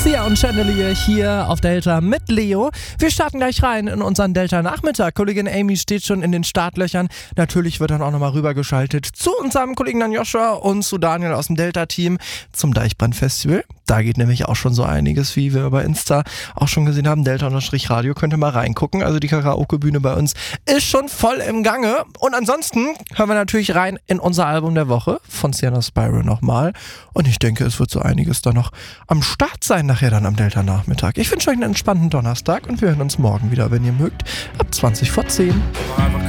Sia und Chandelier hier auf Delta mit Leo. Wir starten gleich rein in unseren Delta-Nachmittag. Kollegin Amy steht schon in den Startlöchern. Natürlich wird dann auch nochmal rübergeschaltet zu unserem Kollegen dann Joshua und zu Daniel aus dem Delta-Team zum Deichbrand-Festival. Da geht nämlich auch schon so einiges, wie wir bei Insta auch schon gesehen haben. Delta-Radio, könnt ihr mal reingucken. Also die Karaoke-Bühne bei uns ist schon voll im Gange. Und ansonsten hören wir natürlich rein in unser Album der Woche von Sienna Spyro nochmal. Und ich denke, es wird so einiges da noch am Start sein nachher dann am Delta-Nachmittag. Ich wünsche euch einen entspannten Donnerstag und wir hören uns morgen wieder, wenn ihr mögt, ab 20 vor 10.